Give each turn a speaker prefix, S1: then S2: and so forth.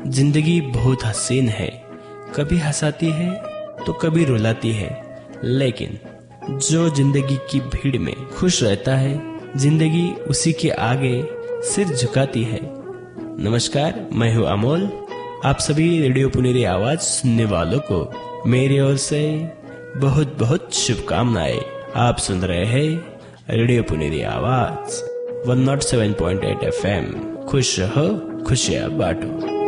S1: जिंदगी बहुत हसीन है, कभी हंसाती है तो कभी रुलाती है, लेकिन जो जिंदगी की भीड़ में खुश रहता है, जिंदगी उसी के आगे सिर झुकाती है। नमस्कार, मैं हूँ अमोल। आप सभी रेडियो पुनेरी आवाज सुनने वालों को मेरी ओर से बहुत बहुत शुभकामनाएं। आप सुन रहे हैं रेडियो पुनेरी आवाज 107.8 FM। खुश रहो, खुशियाँ बांटो।